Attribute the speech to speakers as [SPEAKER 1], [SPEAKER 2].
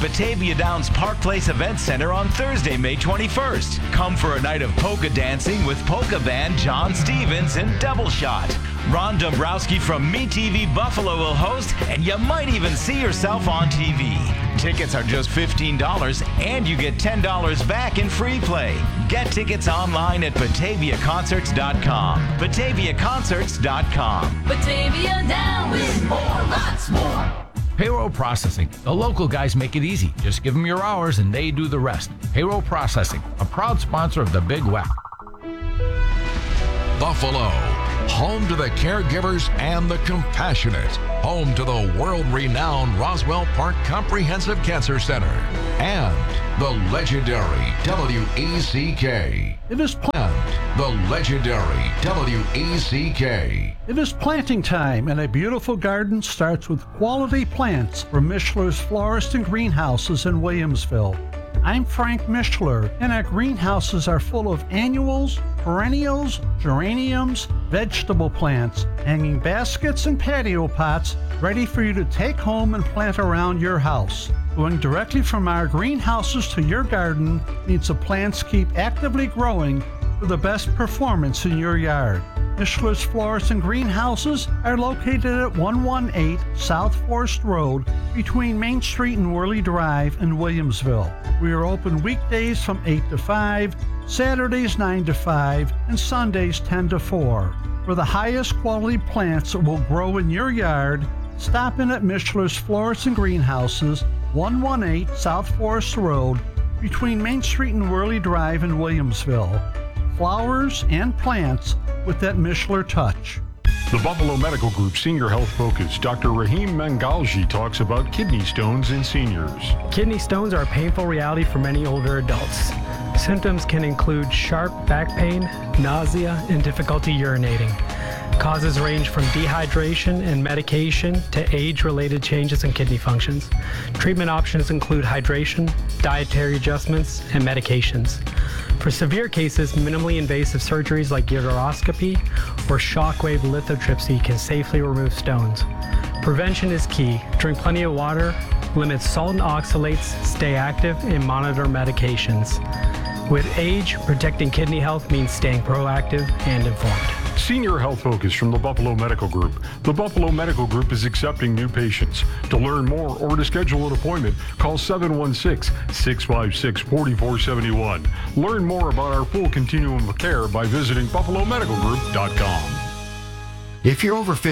[SPEAKER 1] Batavia Downs Park Place Event Center on Thursday, May 21st. Come for a night of polka dancing with polka band John Stevens and Double Shot. Ron Dombrowski from MeTV Buffalo will host, and you might even see yourself on TV. Tickets are just $15, and you get $10 back in free play. Get tickets online at BataviaConcerts.com. BataviaConcerts.com.
[SPEAKER 2] Batavia Down with more, lots more.
[SPEAKER 3] Payroll processing. The local guys make it easy. Just give them your hours and they do the rest. Payroll processing, a proud sponsor of the Big WAC.
[SPEAKER 4] Buffalo, home to the caregivers and the compassionate, home to the world-renowned Roswell Park Comprehensive Cancer Center, and the legendary WECK.
[SPEAKER 5] It is
[SPEAKER 4] The legendary WECK.
[SPEAKER 5] It is planting time, and a beautiful garden starts with quality plants from Mishler's Florist and Greenhouses in Williamsville. I'm Frank Mishler, and our greenhouses are full of annuals, perennials, geraniums, vegetable plants, hanging baskets, and patio pots ready for you to take home and plant around your house. Going directly from our greenhouses to your garden means the plants keep actively growing for the best performance in your yard. Mishler's Florists and Greenhouses are located at 118 South Forest Road between Main Street and Worley Drive in Williamsville. We are open weekdays from 8 to 5, Saturdays 9 to 5, and Sundays 10 to 4. For the highest quality plants that will grow in your yard, stop in at Mishler's Florists and Greenhouses, 118 South Forest Road between Main Street and Worley Drive in Williamsville. Flowers and plants with that Mishler touch.
[SPEAKER 6] The Buffalo Medical Group Senior Health Focus, Dr. Rahim Mangalji talks about kidney stones in seniors.
[SPEAKER 7] Kidney stones are a painful reality for many older adults. Symptoms can include sharp back pain, nausea, and difficulty urinating. Causes range from dehydration and medication to age-related changes in kidney functions. Treatment options include hydration, dietary adjustments, and medications. For severe cases, minimally invasive surgeries like uteroscopy or shockwave lithotripsy can safely remove stones. Prevention is key. Drink plenty of water, limit salt and oxalates, stay active, and monitor medications. With age, protecting kidney health means staying proactive and informed.
[SPEAKER 6] Senior Health Focus from the Buffalo Medical Group. The Buffalo Medical Group is accepting new patients. To learn more or to schedule an appointment, call 716-656-4471. Learn more about our full continuum of care by visiting buffalomedicalgroup.com.
[SPEAKER 4] If you're over 50,